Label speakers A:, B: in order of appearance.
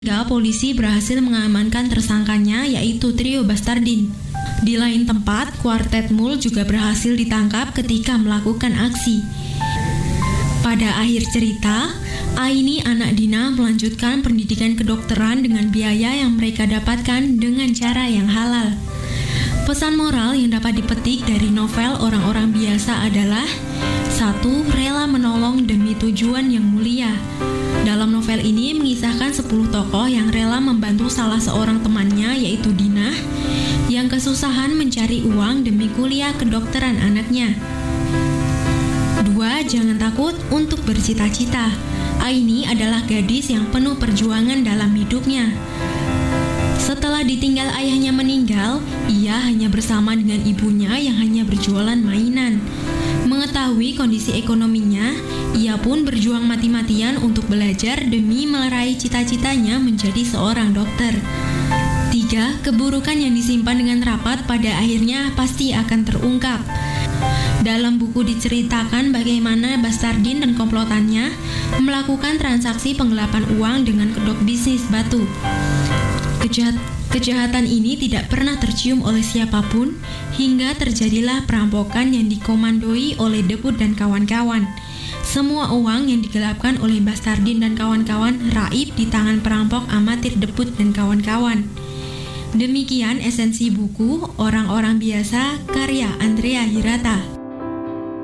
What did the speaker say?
A: Hingga polisi berhasil mengamankan tersangkanya, yaitu trio Bastardin. Di lain tempat, kuartet Mul juga berhasil ditangkap ketika melakukan aksi. Pada akhir cerita, Aini anak Dina melanjutkan pendidikan kedokteran dengan biaya yang mereka dapatkan dengan cara yang halal. Pesan moral yang dapat dipetik dari novel Orang-Orang Biasa adalah 1. Rela menolong demi tujuan yang mulia. Dalam novel ini mengisahkan 10 tokoh yang rela membantu salah seorang temannya, yaitu Dina, yang kesusahan mencari uang demi kuliah kedokteran anaknya. 2. Jangan takut untuk bercita-cita. Aini adalah gadis yang penuh perjuangan dalam hidupnya. Setelah ditinggal ayahnya meninggal, ia hanya bersama dengan ibunya yang hanya berjualan mainan. Mengetahui kondisi ekonominya, ia pun berjuang mati-matian untuk belajar demi meraih cita-citanya menjadi seorang dokter. 3. Keburukan yang disimpan dengan rapat pada akhirnya pasti akan terungkap. Dalam buku diceritakan bagaimana Bastardin dan komplotannya melakukan transaksi penggelapan uang dengan kedok bisnis batu. Kejahatan ini tidak pernah tercium oleh siapapun hingga terjadilah perampokan yang dikomandoi oleh Debut dan kawan-kawan. Semua uang yang digelapkan oleh Bastardin dan kawan-kawan raib di tangan perampok amatir Debut dan kawan-kawan. Demikian esensi buku Orang-Orang Biasa karya Andrea Hirata.